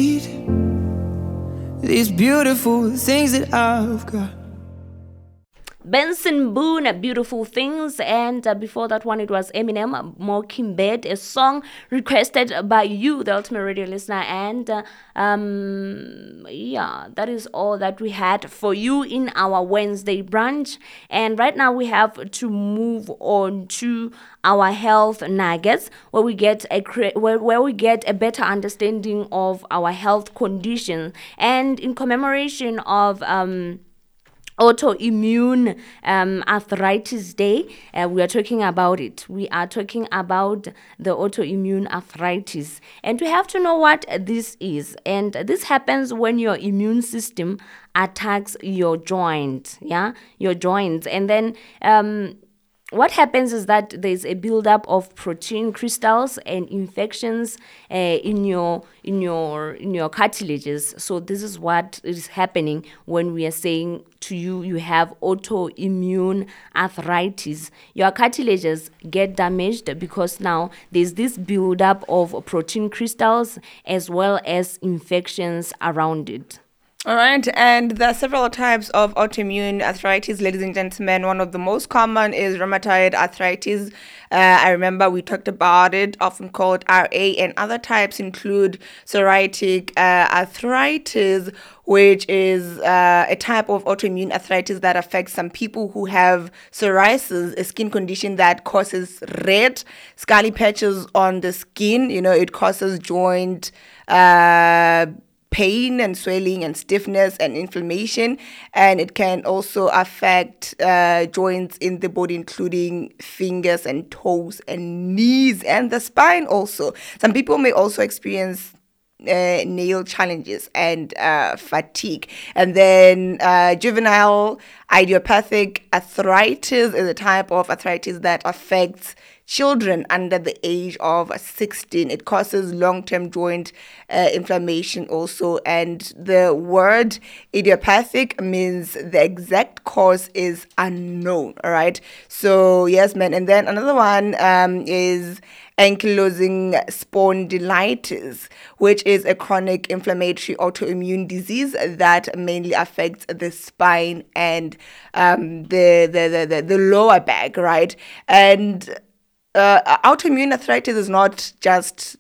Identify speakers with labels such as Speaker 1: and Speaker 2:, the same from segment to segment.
Speaker 1: need these beautiful things that I've got.
Speaker 2: Benson Boone, Beautiful Things, and before that one it was Eminem, Mockingbird, a song requested by you, the Ultimate Radio listener, and that is all that we had for you in our Wednesday brunch. And right now we have to move on to our health nuggets, where we get a better understanding of our health condition, and in commemoration of Autoimmune Arthritis Day. We are talking about it. We are talking about the autoimmune arthritis. And we have to know what this is. And this happens when your immune system attacks your joint, your joints. And then what happens is that there's a buildup of protein crystals and infections in your cartilages. So this is what is happening when we are saying to you, you have autoimmune arthritis. Your cartilages get damaged because now there's this buildup of protein crystals as well as infections around it.
Speaker 3: All right, and there are several types of autoimmune arthritis, ladies and gentlemen. One of the most common is rheumatoid arthritis. I remember we talked about it, often called RA, and other types include psoriatic arthritis, which is a type of autoimmune arthritis that affects some people who have psoriasis, a skin condition that causes red, scaly patches on the skin. It causes joint pain and swelling and stiffness and inflammation, and it can also affect joints in the body, including fingers and toes and knees and the spine also. Some people may also experience nail challenges and fatigue. And then juvenile idiopathic arthritis is a type of arthritis that affects children under the age of 16. It causes long-term joint inflammation also. And the word idiopathic means the exact cause is unknown. All right. So yes, man. And then another one is ankylosing spondylitis, which is a chronic inflammatory autoimmune disease that mainly affects the spine and the lower back, right? And autoimmune arthritis is not just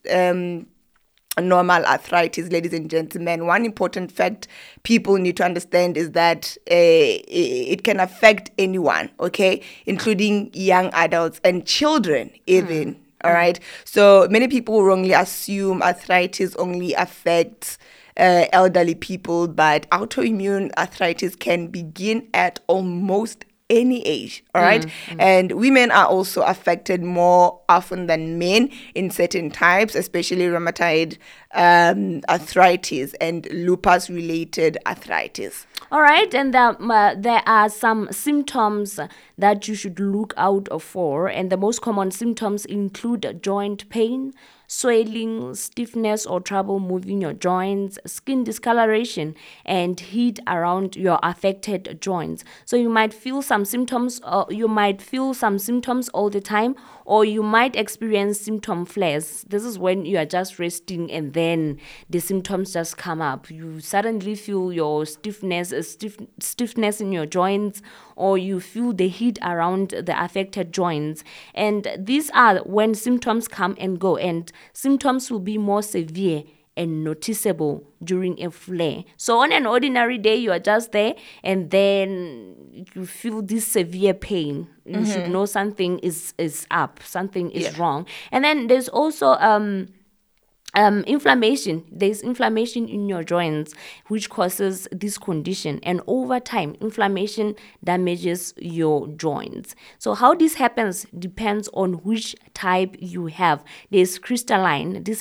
Speaker 3: normal arthritis, ladies and gentlemen. One important fact people need to understand is that it can affect anyone, okay, including young adults and children even. All right. So many people wrongly assume arthritis only affects elderly people, but autoimmune arthritis can begin at almost any age. All right. And women are also affected more often than men in certain types, especially rheumatoid arthritis and lupus related arthritis.
Speaker 2: All right, and there are some symptoms that you should look out for, and the most common symptoms include joint pain, swelling, stiffness or trouble moving your joints, skin discoloration, and heat around your affected joints. So you might feel some symptoms, all the time, or you might experience symptom flares. This is when you are just resting and then the symptoms just come up. You suddenly feel your stiffness in your joints, or you feel the heat around the affected joints. And these are when symptoms come and go, and symptoms will be more severe and noticeable during a flare. So on an ordinary day, you are just there and then you feel this severe pain. You should know something is up, something is wrong. And then there's also inflammation. There's inflammation in your joints which causes this condition, and over time inflammation damages your joints. So how this happens depends on which type you have. There's crystalline. This